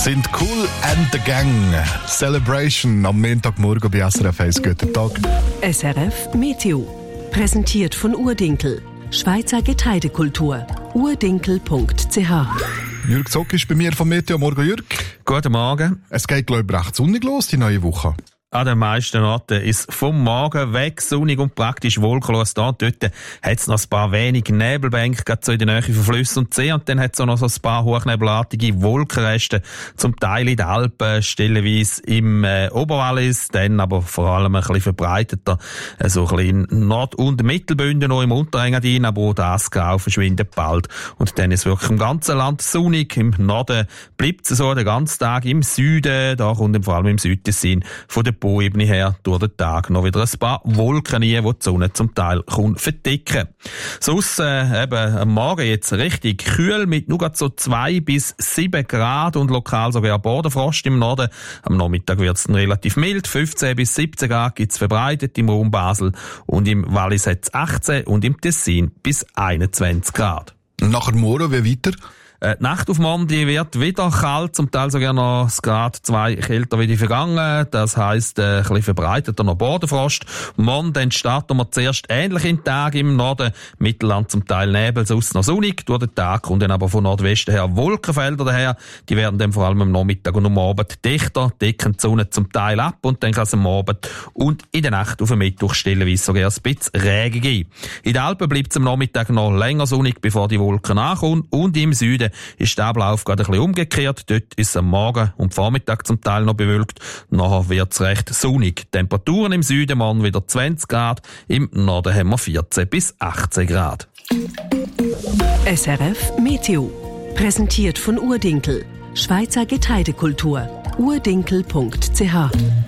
sind Kool and the Gang. Celebration am Montagmorgen bei SRF 1. Guten Tag. SRF Meteo. Präsentiert von Urdinkel. Schweizer Getreidekultur. urdinkel.ch. Jürg Zock ist bei mir vom Meteo. Morgen, Jürg. Guten Morgen. Es geht, glaube ich, recht sonnig los, die neue Woche. An den meisten Orten ist vom Morgen weg sonnig und praktisch wolkenlos da. Dort hat es noch ein paar wenige Nebelbänke, gerade so in der Nähe von Flüssen und See. Und dann hat es auch noch so ein paar hochnebelartige Wolkenreste, zum Teil in den Alpen, stellenweise im Oberwallis, dann aber vor allem ein bisschen verbreiteter, so ein bisschen in Nord- und Mittelbünden, noch im Unterengadin, aber auch das Grau verschwindet bald. Und dann ist wirklich im ganzen Land sonnig. Im Norden bleibt es so den ganzen Tag, im Süden, da kommt vor allem im Südtessin von der Ebene her durch den Tag noch wieder ein paar Wolken rein, die die Sonne zum Teil verdecken. Sonst eben am Morgen jetzt richtig kühl mit nur so 2 bis 7 Grad und lokal sogar Bodenfrost im Norden. Am Nachmittag wird es relativ mild, 15 bis 17 Grad gibt es verbreitet im Raum Basel und im Wallis hat es 18 und im Tessin bis 21 Grad. Nachher morgen, wie weiter? Die Nacht auf Montag wird wieder kalt, zum Teil sogar noch Grad 2 kälter wie die vergangenen. Das heisst, ein bisschen verbreiteter noch Bodenfrost. Morgen starten wir zuerst ähnlich in den Tag im Norden. Mittelland zum Teil Nebel, sonst noch sonnig. Durch den Tag kommen dann aber von Nordwesten her Wolkenfelder daher. Die werden dann vor allem am Nachmittag und am Abend dichter, decken die Sonne zum Teil ab und dann kann es am Abend und in der Nacht auf den Mittwoch stellenweise sogar ein bisschen Regen geben. In den Alpen bleibt es am Nachmittag noch länger sonnig, bevor die Wolken ankommen und im Süden ist der Ablauf gerade ein bisschen umgekehrt. Dort ist es am Morgen und Vormittag zum Teil noch bewölkt. Nachher wird es recht sonnig. Temperaturen im Süden morgen wieder 20 Grad. Im Norden haben wir 14 bis 18 Grad. SRF Meteo. Präsentiert von Urdinkel. Schweizer Getreidekultur. urdinkel.ch.